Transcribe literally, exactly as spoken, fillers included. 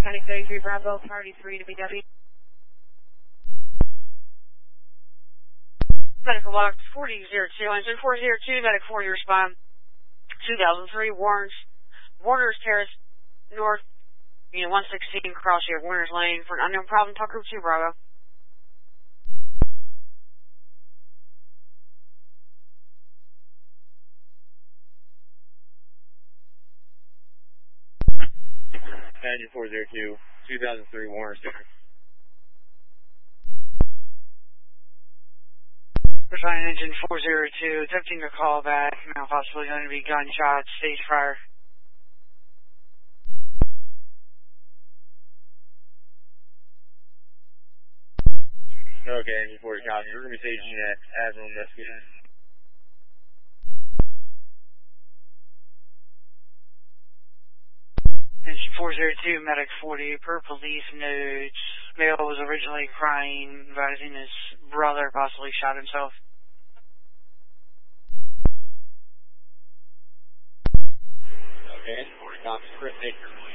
County thirty-three Bravo, Party three to B W. Medical box forty oh two, engine four oh two, medic forty, respond. two thousand three, Warrens, Warner's Terrace, North, unit one sixteen, cross here, Warner's Lane, for an unknown problem, talk group two, Bravo. Engine four oh two, two thousand three, Warner's Terrace. Resign engine four oh two, attempting to call back, now possibly going to be gunshot, stage fire. Okay, engine four oh copy. We're going to be staging at Admiral investigation. Engine four oh two, medic forty, per police notes. Male was originally crying, advising his brother possibly shot himself. Okay, engine four oh copy. Chris Baker.